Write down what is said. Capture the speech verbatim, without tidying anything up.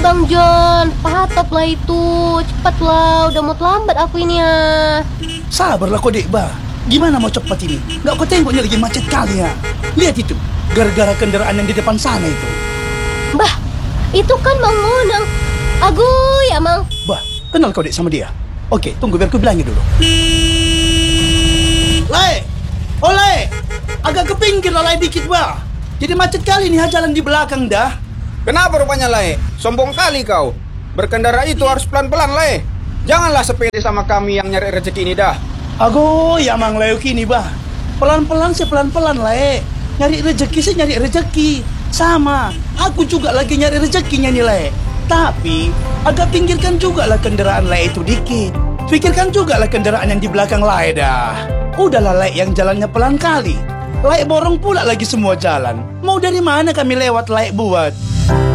Bang John, pahatap lah itu. Cepatlah, udah mau terlambat aku ini ya. Sabarlah kau dek bah. Gimana mau cepat ini? Nggak kau tengoknya lagi macet kali ya. Lihat itu, gara-gara kendaraan yang di depan sana itu. Bah, itu kan Mang Monang. Aguy ya Mang. Bah, kenal kau dek sama dia? Oke, tunggu biar ku bilangin dulu. Lai, oh Lai, agak ke pinggir lah Lai dikit bah. Jadi macet kali nih jalan di belakang dah. Kenapa rupanya, Lai? Sombong kali kau. Berkendara itu harus pelan-pelan, Lai. Janganlah sepele sama kami yang nyari rezeki ini dah. Ago, ya Mang Leo kini bah. Pelan-pelan sih pelan-pelan Lai. Nyari rezeki sih nyari rezeki. Sama, aku juga lagi nyari rezekinya nih Lai. Tapi, agak pinggirkan juga lah kendaraan Lai itu dikit. Pikirkan juga lah kendaraan yang di belakang Lai dah. Udahlah Lai yang jalannya pelan kali. Lai borong pula lagi semua jalan. Mau dari mana kami lewat Lai buat?